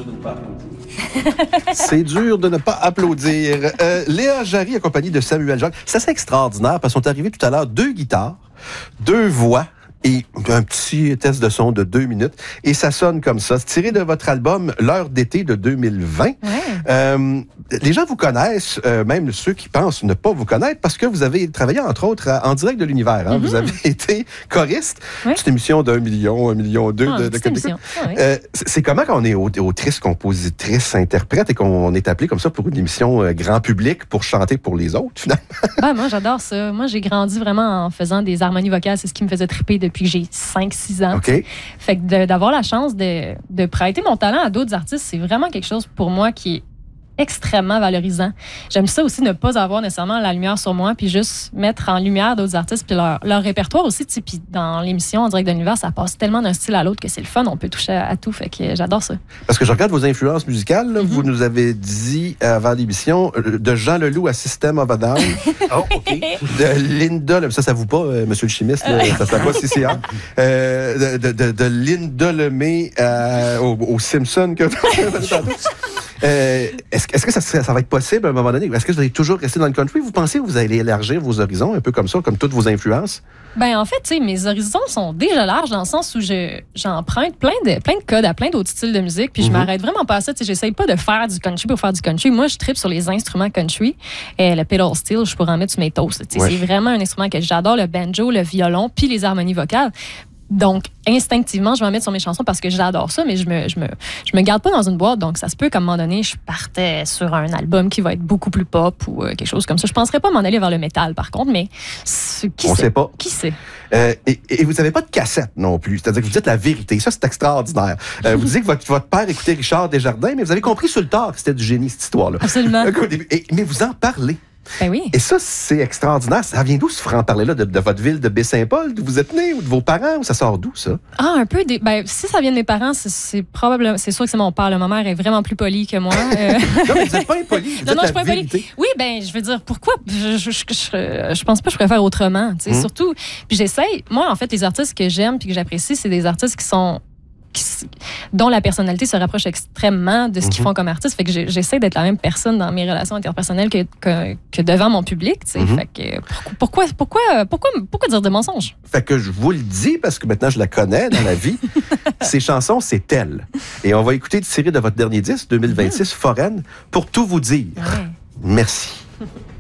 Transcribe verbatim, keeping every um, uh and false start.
dur de ne pas applaudir. C'est dur de ne pas applaudir. Euh, Léa Jarry, accompagnée de Samuel Jacques. C'est assez extraordinaire parce qu'ils sont arrivés tout à l'heure deux guitares, deux voix et un petit test de son de deux minutes. Et ça sonne comme ça. C'est tiré de votre album L'heure d'été de deux mille vingt. Ouais. Euh, les gens vous connaissent, euh, même ceux qui pensent ne pas vous connaître, parce que vous avez travaillé, entre autres, à, en direct de l'univers. Hein? Mm-hmm. Vous avez été choriste. Oui. Petite émission d'un million, un million deux ah, de, de émission. Ah, oui. euh, C'est comment qu'on est autrice, compositrice, interprète et qu'on est appelé comme ça pour une émission euh, grand public pour chanter pour les autres, finalement? Ben, moi, j'adore ça. Moi, j'ai grandi vraiment en faisant des harmonies vocales. C'est ce qui me faisait triper depuis que j'ai cinq six ans. OK. Fait que de, d'avoir la chance de, de prêter mon talent à d'autres artistes, c'est vraiment quelque chose pour moi qui est extrêmement valorisant. J'aime ça aussi, ne pas avoir nécessairement la lumière sur moi, puis juste mettre en lumière d'autres artistes, puis leur, leur répertoire aussi. Puis dans l'émission En direct de l'univers, ça passe tellement d'un style à l'autre que c'est le fun, on peut toucher à, à tout, fait que j'adore ça. Parce que je regarde vos influences musicales, là, mm-hmm. vous nous avez dit avant l'émission, de Jean Leloup à System of a Down. Oh, OK. De Linda, ça, ça vous pas, euh, monsieur le chimiste, là, ça s'appelle pas C C A. Euh, de, de, de Linda Lemay euh, au, au Simpson. Que... Euh, est-ce, est-ce que ça, ça va être possible à un moment donné? Est-ce que vous allez toujours rester dans le country? Vous pensez que vous allez élargir vos horizons un peu comme ça, comme toutes vos influences? Ben en fait, tu sais, mes horizons sont déjà larges dans le sens où je, j'emprunte plein de, plein de codes à plein d'autres styles de musique, puis mm-hmm. je m'arrête vraiment pas à ça. Tu sais, j'essaye pas de faire du country pour faire du country. Moi, je tripe sur les instruments country. Et le pedal steel, je pourrais en mettre sur mes toasts. Tu sais, ouais. C'est vraiment un instrument que j'adore, le banjo, le violon, puis les harmonies vocales. Donc, instinctivement, je vais en mettre sur mes chansons parce que j'adore ça, mais je me, je me, je me garde pas dans une boîte. Donc, ça se peut qu'à un moment donné, je partais sur un album qui va être beaucoup plus pop ou euh, quelque chose comme ça. Je penserais pas m'en aller vers le métal, par contre, mais qui On sait? sait pas. Qui sait? Euh, et, et vous n'avez pas de cassette non plus. C'est-à-dire que vous dites la vérité. Ça, c'est extraordinaire. Euh, vous dites que votre, votre père écoutait Richard Desjardins, mais vous avez compris sur le tard que c'était du génie, cette histoire-là. Absolument. Et, mais vous en parlez. Ben oui. Et ça, c'est extraordinaire. Ça vient d'où ce franc-parler-là? De, de votre ville de Baie-Saint-Paul, d'où vous êtes né, ou de vos parents? Ou ça sort d'où, ça? Ah, un peu. Des, ben, si ça vient de mes parents, c'est, c'est probablement... C'est sûr que c'est mon père. Là. Ma mère est vraiment plus polie que moi. Euh... non, mais vous n'êtes pas impoli. Vous non, non, la je suis pas vérité. impoli. Oui, ben, je veux dire, pourquoi? Je, je, je, je, je pense pas que je pourrais faire autrement. Tu sais, mmh. Surtout... Puis j'essaye... Moi, en fait, les artistes que j'aime puis que j'apprécie, c'est des artistes qui sont... Qui, dont la personnalité se rapproche extrêmement de ce qu'ils mm-hmm. font comme artistes. Fait que j'essaie d'être la même personne dans mes relations interpersonnelles que, que, que devant mon public. Mm-hmm. Fait que pourquoi, pourquoi, pourquoi, pourquoi dire des mensonges? Fait que je vous le dis, parce que maintenant je la connais dans la vie, ces chansons, c'est elle. Et on va écouter une série de votre dernier disque, deux mille vingt-six, mm-hmm. Foraine, pour tout vous dire. Ouais. Merci.